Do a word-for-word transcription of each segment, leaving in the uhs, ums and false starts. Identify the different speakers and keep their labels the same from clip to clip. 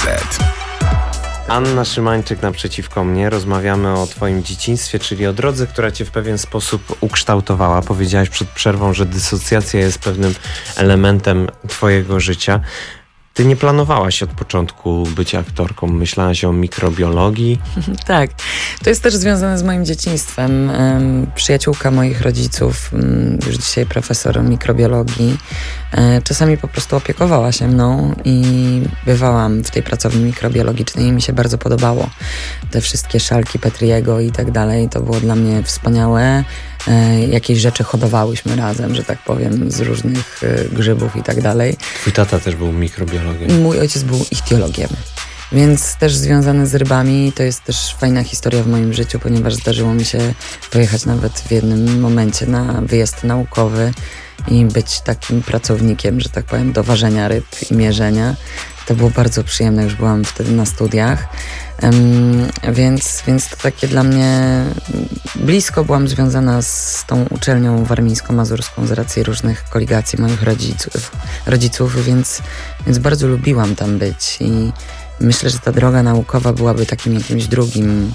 Speaker 1: zet.
Speaker 2: Anna Szymańczyk naprzeciwko mnie. Rozmawiamy o twoim dzieciństwie, czyli o drodze, która cię w pewien sposób ukształtowała. Powiedziałaś przed przerwą, że dysocjacja jest pewnym elementem twojego życia. Ty nie planowałaś od początku być aktorką. Myślałaś o mikrobiologii.
Speaker 3: Tak. To jest też związane z moim dzieciństwem. Um, przyjaciółka moich rodziców, um, już dzisiaj profesor mikrobiologii, um, czasami po prostu opiekowała się mną i bywałam w tej pracowni mikrobiologicznej i mi się bardzo podobało. Te wszystkie szalki Petriego i tak dalej, to było dla mnie wspaniałe. E, jakieś rzeczy hodowałyśmy razem, że tak powiem, z różnych e, grzybów i tak dalej.
Speaker 2: Twój tata też był mikrobiologiem.
Speaker 3: Mój ojciec był ichtiologiem, więc też związany z rybami. To jest też fajna historia w moim życiu, ponieważ zdarzyło mi się pojechać nawet w jednym momencie na wyjazd naukowy i być takim pracownikiem, że tak powiem, do ważenia ryb i mierzenia. To było bardzo przyjemne, już byłam wtedy na studiach, um, więc, więc to takie dla mnie blisko byłam związana z tą uczelnią warmińsko-mazurską z racji różnych koligacji moich rodziców, rodziców więc, więc bardzo lubiłam tam być i myślę, że ta droga naukowa byłaby takim jakimś drugim,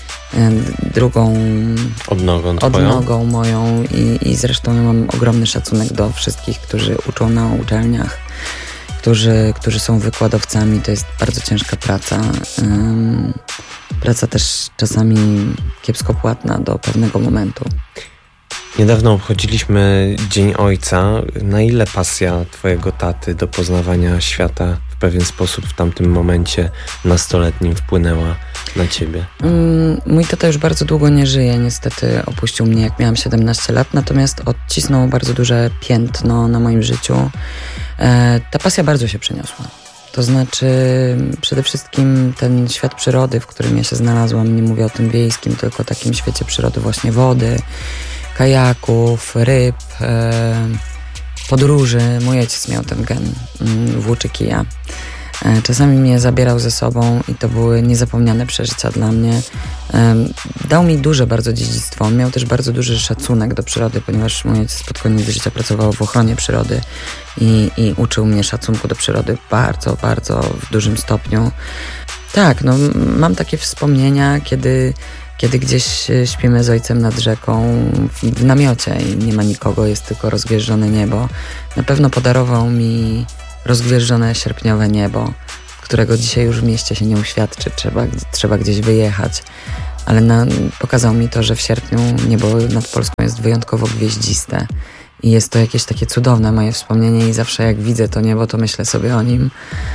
Speaker 3: drugą
Speaker 2: odnogą,
Speaker 3: odnogą moją i, i zresztą ja mam ogromny szacunek do wszystkich, którzy uczą na uczelniach, Którzy, którzy są wykładowcami. To jest bardzo ciężka praca. Um, praca też czasami kiepsko płatna do pewnego momentu.
Speaker 2: Niedawno obchodziliśmy Dzień Ojca. Na ile pasja twojego taty do poznawania świata w pewien sposób w tamtym momencie nastoletnim wpłynęła na ciebie?
Speaker 3: Um, mój tata już bardzo długo nie żyje. Niestety opuścił mnie, jak miałam siedemnaście lat. Natomiast odcisnął bardzo duże piętno na moim życiu. E, ta pasja bardzo się przeniosła. To znaczy przede wszystkim ten świat przyrody, w którym ja się znalazłam, nie mówię o tym wiejskim, tylko o takim świecie przyrody właśnie wody, kajaków, ryb, e, podróży. Mój ojciec miał ten gen, mm, włóczy kija. E, czasami mnie zabierał ze sobą i to były niezapomniane przeżycia dla mnie. E, dał mi duże bardzo dziedzictwo. On miał też bardzo duży szacunek do przyrody, ponieważ mój ojciec pod koniec życia pracował w ochronie przyrody i, i uczył mnie szacunku do przyrody bardzo, bardzo w dużym stopniu. Tak, no mam takie wspomnienia, kiedy, kiedy gdzieś śpimy z ojcem nad rzeką w, w namiocie i nie ma nikogo, jest tylko rozgwieżdżone niebo. Na pewno podarował mi rozgwieżdżone sierpniowe niebo, którego dzisiaj już w mieście się nie uświadczy, trzeba, trzeba gdzieś wyjechać. Ale na, pokazał mi to, że w sierpniu niebo nad Polską jest wyjątkowo gwieździste. I jest to jakieś takie cudowne moje wspomnienie i zawsze jak widzę to niebo, to myślę sobie o nim.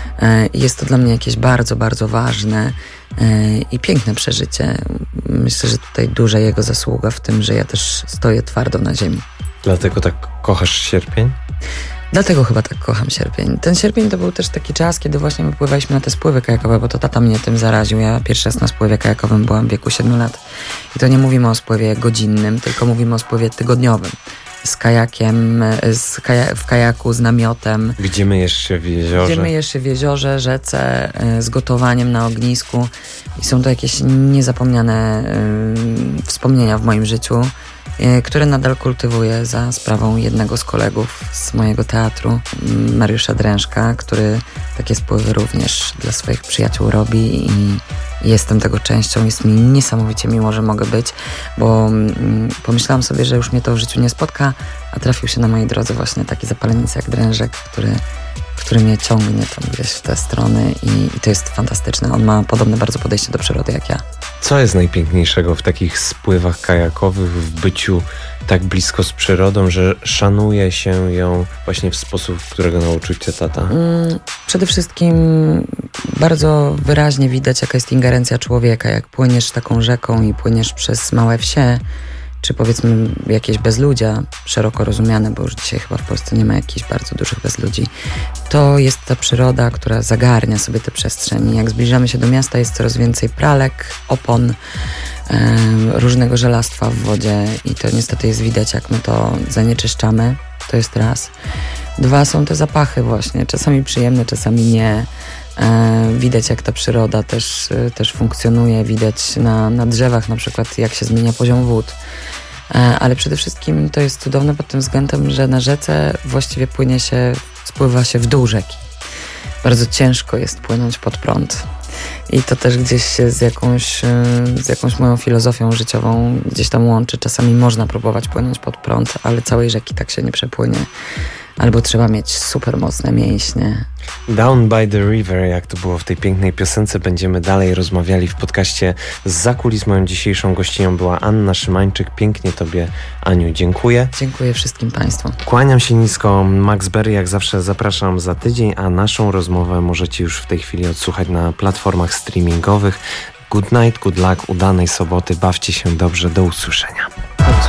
Speaker 3: I jest to dla mnie jakieś bardzo, bardzo ważne i piękne przeżycie. Myślę, że tutaj duża jego zasługa w tym, że ja też stoję twardo na ziemi.
Speaker 2: Dlatego tak kochasz sierpień?
Speaker 3: Dlatego chyba tak kocham sierpień. Ten sierpień to był też taki czas, kiedy właśnie my pływaliśmy na te spływy kajakowe, bo to tata mnie tym zaraził. Ja pierwszy raz na spływie kajakowym byłam w wieku siedmiu lat. I to nie mówimy o spływie godzinnym, tylko mówimy o spływie tygodniowym. Z kajakiem, z kaja- w kajaku, z namiotem.
Speaker 2: Gdzie myjesz się w jeziorze?
Speaker 3: Gdzie myjesz się w jeziorze, rzece, z gotowaniem na ognisku. I są to jakieś niezapomniane y, wspomnienia w moim życiu, y, które nadal kultywuję za sprawą jednego z kolegów z mojego teatru, Mariusza Drężka, który takie spływy również dla swoich przyjaciół robi i jestem tego częścią. Jest mi niesamowicie miło, że mogę być, bo mm, pomyślałam sobie, że już mnie to w życiu nie spotka, a trafił się na mojej drodze właśnie taki zapaleniec jak Drężek, który, który mnie ciągnie tam gdzieś w te strony i, i to jest fantastyczne. On ma podobne bardzo podejście do przyrody jak ja.
Speaker 2: Co jest najpiękniejszego w takich spływach kajakowych, w byciu tak blisko z przyrodą, że szanuje się ją właśnie w sposób, którego nauczył cię tata?
Speaker 3: Mm, przede wszystkim bardzo wyraźnie widać, jaka jest ingerencja człowieka. Jak płyniesz taką rzeką i płyniesz przez małe wsie, czy powiedzmy jakieś bezludzia, szeroko rozumiane, bo już dzisiaj chyba w Polsce nie ma jakichś bardzo dużych bezludzi, to jest ta przyroda, która zagarnia sobie te przestrzenie. Jak zbliżamy się do miasta, jest coraz więcej pralek, opon, e, różnego żelastwa w wodzie i to niestety jest widać, jak my to zanieczyszczamy. To jest raz. Dwa, są te zapachy właśnie, czasami przyjemne, czasami nie. E, widać, jak ta przyroda też, też funkcjonuje, widać na, na drzewach na przykład, jak się zmienia poziom wód. E, ale przede wszystkim to jest cudowne pod tym względem, że na rzece właściwie płynie się, spływa się w dół rzeki. bardzo ciężko jest płynąć pod prąd. I to też gdzieś się z jakąś, z jakąś moją filozofią życiową gdzieś tam łączy. Czasami można próbować płynąć pod prąd, ale całej rzeki tak się nie przepłynie. Albo trzeba mieć super mocne mięśnie.
Speaker 2: Down by the river, jak to było w tej pięknej piosence, będziemy dalej rozmawiali w podcaście z zakulis. Moją dzisiejszą gościnią była Anna Szymańczyk. Pięknie tobie, Aniu, dziękuję.
Speaker 3: Dziękuję wszystkim państwu.
Speaker 2: Kłaniam się nisko. Max Berry, jak zawsze zapraszam za tydzień, a naszą rozmowę możecie już w tej chwili odsłuchać na platformach streamingowych. Good night, good luck, udanej soboty, bawcie się dobrze, do usłyszenia.